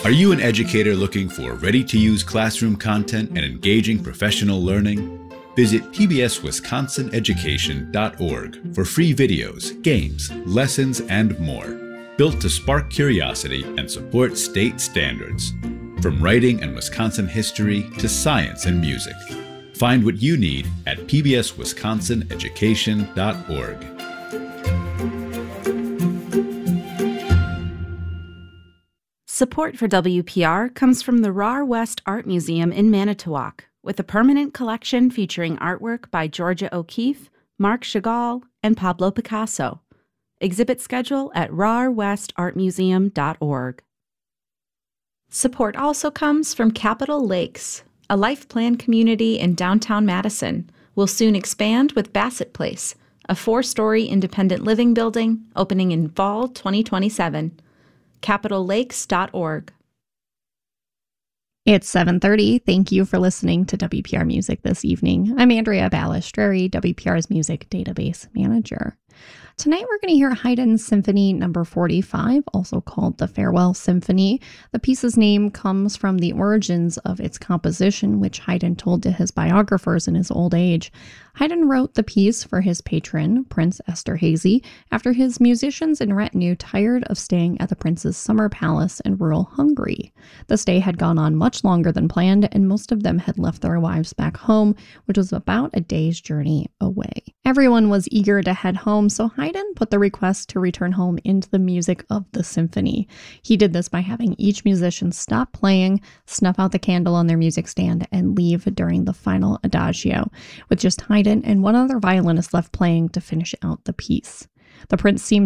Are you an educator looking for ready-to-use classroom content and engaging professional learning? Visit pbswisconsineducation.org for free videos, games, lessons, and more, built to spark curiosity and support state standards. From writing and Wisconsin history to science and music. Find what you need at pbswisconsineducation.org. Support for WPR comes from the RAR West Art Museum in Manitowoc, with a permanent collection featuring artwork by Georgia O'Keeffe, Marc Chagall, and Pablo Picasso. Exhibit schedule at rarwestartmuseum.org. Support also comes from Capitol Lakes, a life plan community in downtown Madison. Will soon expand with Bassett Place, a 4-story independent living building opening in fall 2027. CapitolLakes.org. It's 7:30. Thank you for listening to WPR Music this evening. I'm Andrea Balistreri, WPR's Music Database Manager. Tonight we're going to hear Haydn Symphony No. 45, also called the Farewell Symphony. The piece's name comes from the origins of its composition, which Haydn told to his biographers in his old age. Haydn wrote the piece for his patron, Prince Esterhazy, after his musicians and retinue tired of staying at the prince's summer palace in rural Hungary. The stay had gone on much longer than planned, and most of them had left their wives back home, which was about a day's journey away. Everyone was eager to head home, so Haydn put the request to return home into the music of the symphony. He did this by having each musician stop playing, snuff out the candle on their music stand, and leave during the final adagio, with just Haydn and one other violinist left playing to finish out the piece. The prince seemed